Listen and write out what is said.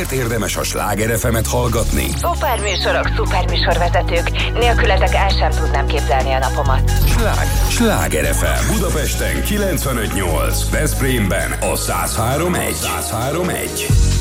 Miért érdemes a Sláger FM-et hallgatni? Szuperműsorok, szuperműsorvezetők. Nélkületek el sem tudnám képzelni a napomat. Sláger FM. Budapesten 95.8, Veszprémben a 103.1.